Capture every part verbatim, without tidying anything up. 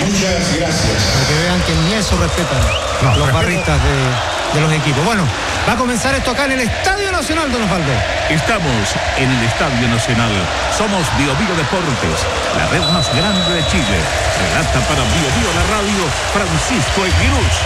Muchas gracias. Para que vean que ni eso respetan no, los respeto. barristas de, de los equipos. Bueno, va a comenzar esto acá en el Estadio Nacional, don Osvaldo. Estamos en el Estadio Nacional. Somos Bio Bio Deportes, la red más grande de Chile. Relata para Bio Bio la radio, Francisco Eguirús.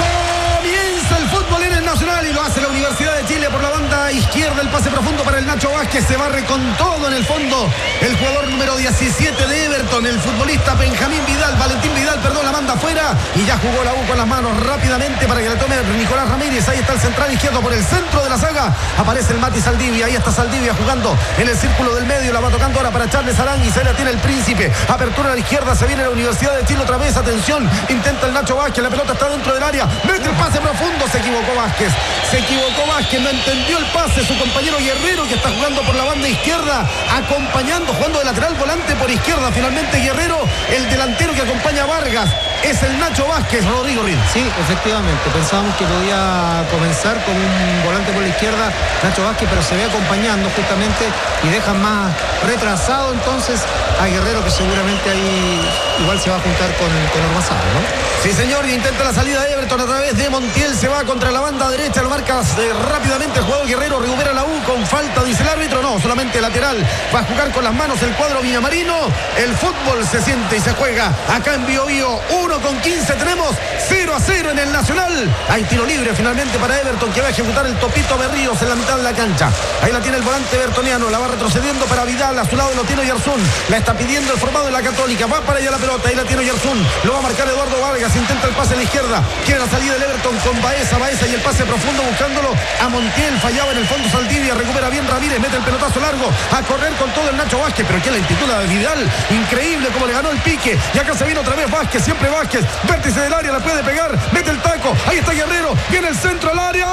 Comienza el fútbol en el Nacional y lo hace la Universidad de Chile por la banda izquierda. El pase profundo para el Nacho Vázquez. Se barre con todo en el fondo. El jugador número diecisiete de Everton, el futbolista Benjamín Vidal, Valentín Vidal, perdón, la manda afuera. Y ya jugó la U con las manos rápidamente para que le tome Nicolás Ramírez. Ahí está el central izquierdo por el centro de la saga. Aparece el Mati Saldivia. Ahí está Saldivia jugando en el círculo del medio. La va tocando ahora para Charles Aránguiz. Ahí la tiene el Príncipe. Apertura a la izquierda. Se viene la Universidad de Chile otra vez. Atención. Intenta el Nacho Vázquez. La pelota está dentro del área. Mete el pase profundo. Se equivocó Vázquez. Se equivocó Vázquez. No entendió el pase. Su compañero Guerrero, que está jugando por la banda izquierda, acompañando, jugando de lateral volante por izquierda. Finalmente Guerrero, el delantero que acompaña a Vargas, es el Nacho Vázquez. Rodrigo Ríos. Sí, efectivamente. Pensábamos que podía comenzar con un volante por la izquierda, Nacho Vázquez, pero se ve acompañando justamente y deja más retrasado entonces a Guerrero, que seguramente ahí igual se va a juntar con, con Ormazábal, ¿no? Sí, señor, y intenta la salida de Everton a través de Montiel. Se va contra la banda derecha, lo marca eh, rápidamente el jugador Guerrero. Recupera la U con falta, dice el árbitro. No, solamente lateral. Va a jugar con las manos el cuadro villamarino. El fútbol se siente y se juega acá en Bio Bio. uno con quince tenemos, cero a cero en el Nacional. Hay tiro libre finalmente para Everton, que va a ejecutar el Topito Berríos en la mitad de la cancha. Ahí la tiene el volante bertoniano. La va retrocediendo para Vidal. A su lado lo tiene Oyarzún. La está pidiendo el formado de la Católica. Va para allá la pelota. Ahí la tiene Oyarzún. Lo va a marcar Eduardo Vargas. Intenta el pase a la izquierda. Quiere la salida del Everton con Baeza. Baeza y el pase profundo buscándolo a Montiel. Fallaba en el fondo Saldivia. Recupera bien Ramírez. Mete el pelotazo largo. A correr con todo el Nacho Vázquez. Pero que la intitula de Vidal. Increíble como le ganó el pique. Y acá se viene otra vez Vázquez. Siempre Vázquez. Vértice del área. La puede pegar. Mete el taco. Ahí está Guerrero. Viene el centro al área.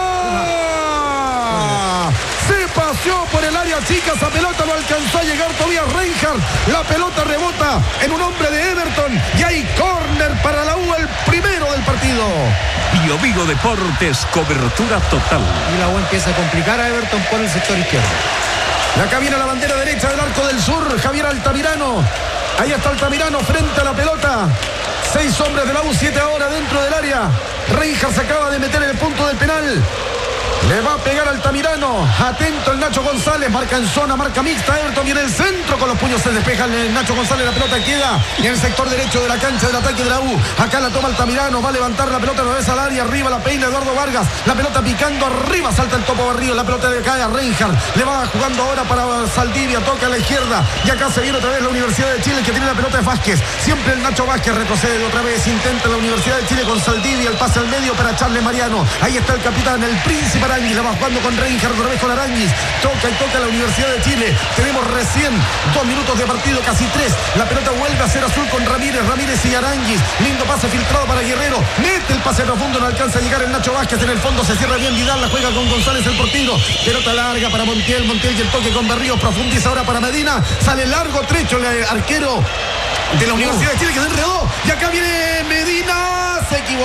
Se paseó por el área chica. Esa pelota no alcanzó a llegar todavía Reinhardt. La pelota rebota en un hombre de Everton. Y hay córner para la U. El primero del partido. Bio Bio Deportes, cobertura total. Y la U empieza a complicar a Everton por el sector izquierdo. Y acá viene la bandera derecha del arco del sur. Javier Altamirano. Ahí está Altamirano frente a la pelota. Seis hombres de la U, siete ahora dentro del área. Reinhardt se acaba de meter en el punto del penal. Le va a pegar Altamirano. Atento el Nacho González. Marca en zona, marca mixta. Everton viene el centro. Con los puños se despeja el Nacho González. La pelota queda en el sector derecho de la cancha del ataque de la U. Acá la toma Altamirano. Va a levantar la pelota otra vez al área. Arriba la peina Eduardo Vargas. La pelota picando arriba. Salta el Topo Barrio. La pelota le cae a Reinhardt. Le va jugando ahora para Saldivia. Toca a la izquierda. Y acá se viene otra vez la Universidad de Chile. El que tiene la pelota es Vázquez. Siempre el Nacho Vázquez retrocede otra vez. Intenta la Universidad de Chile con Saldivia. El pase al medio para Charles Mariano. Ahí está el capitán, el Príncipe Aránguiz. La va jugando con Reinhardt otra vez con Aránguiz. Toca y toca la Universidad de Chile. Tenemos recién dos minutos de partido, casi tres. La pelota vuelve a ser azul con Ramírez. Ramírez y Aránguiz. Lindo pase filtrado para Guerrero. Mete el pase profundo. No alcanza a llegar el Nacho Vázquez. En el fondo se cierra bien Vidal. La juega con González el portero. Pelota larga para Montiel. Montiel y el toque con Berríos. Profundiza ahora para Medina. Sale largo trecho el arquero de la Universidad de Chile que se enredó. Y acá viene Medina. Se equivocó.